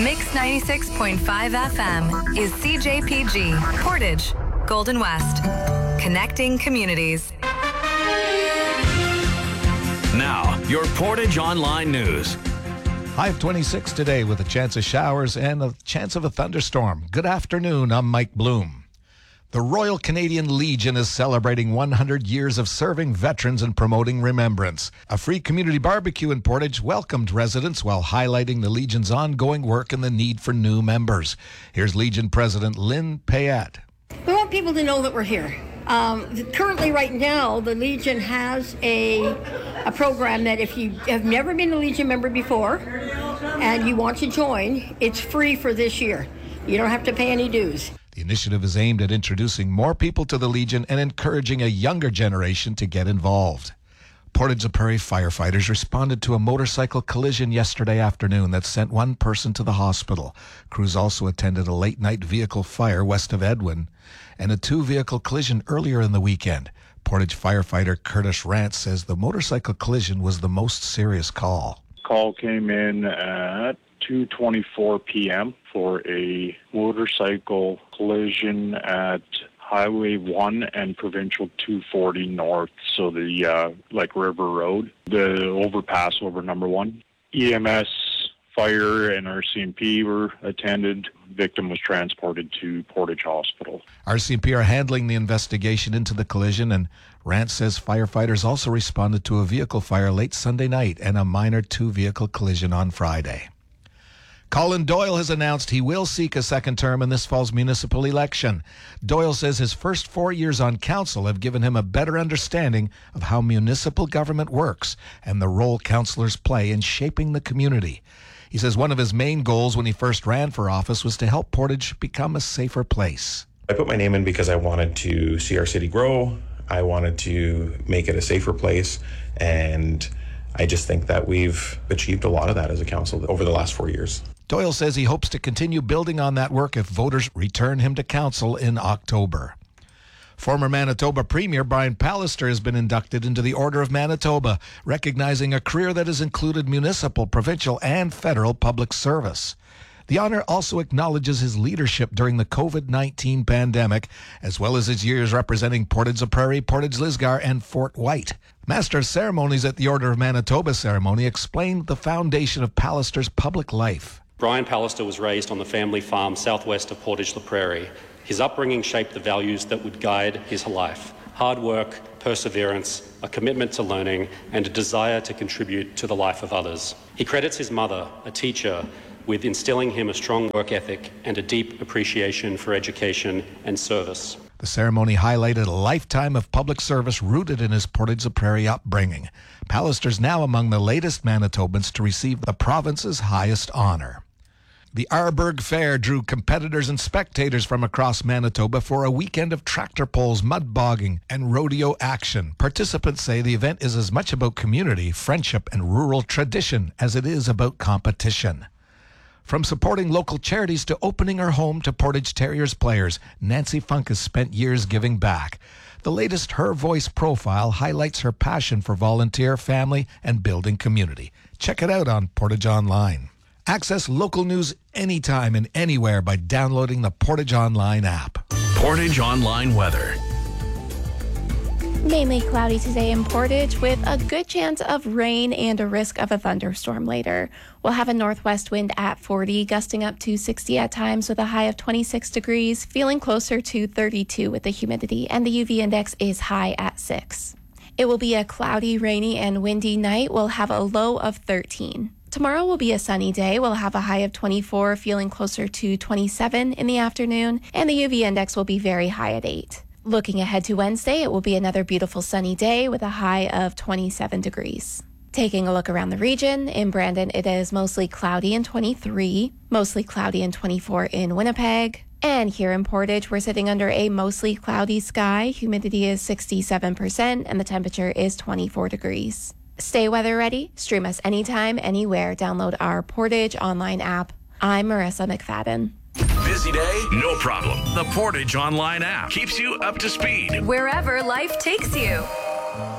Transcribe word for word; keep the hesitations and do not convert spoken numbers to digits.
Mix ninety-six point five F M is C J P G, Portage, Golden West. Connecting communities. Now, your Portage Online News. High of twenty-six today with a chance of showers and a chance of a thunderstorm. Good afternoon, I'm Mike Bloom. The Royal Canadian Legion is celebrating one hundred years of serving veterans and promoting remembrance. A free community barbecue in Portage welcomed residents while highlighting the Legion's ongoing work and the need for new members. Here's Legion President Lynn Payette. We want people to know that we're here. Um, currently, right now, the Legion has a, a program that if you have never been a Legion member before and you want to join, it's free for this year. You don't have to pay any dues. The initiative is aimed at introducing more people to the Legion and encouraging a younger generation to get involved. Portage la Prairie firefighters responded to a motorcycle collision yesterday afternoon that sent one person to the hospital. Crews also attended a late-night vehicle fire west of Edwin and a two-vehicle collision earlier in the weekend. Portage firefighter Curtis Rance says the motorcycle collision was the most serious call. Call came in at two twenty-four p.m. for a motorcycle collision at Highway one and Provincial two forty North, so the, uh, like River Road, the overpass over number one. E M S, fire, and R C M P were attended. Victim was transported to Portage Hospital. R C M P are handling the investigation into the collision, and Rance says firefighters also responded to a vehicle fire late Sunday night and a minor two-vehicle collision on Friday. Colin Doyle has announced he will seek a second term in this fall's municipal election. Doyle says his first four years on council have given him a better understanding of how municipal government works and the role councillors play in shaping the community. He says one of his main goals when he first ran for office was to help Portage become a safer place. I put my name in because I wanted to see our city grow. I wanted to make it a safer place, and I just think that we've achieved a lot of that as a council over the last four years. Doyle says he hopes to continue building on that work if voters return him to council in October. Former Manitoba Premier Brian Pallister has been inducted into the Order of Manitoba, recognizing a career that has included municipal, provincial, and federal public service. The honor also acknowledges his leadership during the covid nineteen pandemic, as well as his years representing Portage la Prairie, Portage Lisgar, and Fort White. Master of Ceremonies at the Order of Manitoba ceremony explained the foundation of Pallister's public life. Brian Pallister was raised on the family farm southwest of Portage la Prairie. His upbringing shaped the values that would guide his life: hard work, perseverance, a commitment to learning, and a desire to contribute to the life of others. He credits his mother, a teacher, with instilling him a strong work ethic and a deep appreciation for education and service. The ceremony highlighted a lifetime of public service rooted in his Portage la Prairie upbringing. Pallister's now among the latest Manitobans to receive the province's highest honor. The Arborg Fair drew competitors and spectators from across Manitoba for a weekend of tractor pulls, mud bogging, and rodeo action. Participants say the event is as much about community, friendship, and rural tradition as it is about competition. From supporting local charities to opening her home to Portage Terriers players, Nancy Funk has spent years giving back. The latest Her Voice profile highlights her passion for volunteer, family, and building community. Check it out on Portage Online. Access local news anytime and anywhere by downloading the Portage Online app. Portage Online weather. Mainly cloudy today in Portage with a good chance of rain and a risk of a thunderstorm later. We'll have a northwest wind at forty, gusting up to sixty at times with a high of twenty-six degrees, feeling closer to thirty-two with the humidity, and the U V index is high at six. It will be a cloudy, rainy, and windy night. We'll have a low of thirteen. Tomorrow will be a sunny day. We'll have a high of twenty-four, feeling closer to twenty-seven in the afternoon, and the U V index will be very high at eight. Looking ahead to Wednesday, it will be another beautiful sunny day with a high of twenty-seven degrees. Taking a look around the region, in Brandon it is mostly cloudy and twenty-three, mostly cloudy and twenty-four in Winnipeg. And here in Portage, we're sitting under a mostly cloudy sky. Humidity is sixty-seven percent and the temperature is twenty-four degrees. Stay weather ready. Stream us anytime, anywhere. Download our Portage Online app. I'm Marissa McFadden. Busy day? No problem. The Portage Online app keeps you up to speed Wherever life takes you.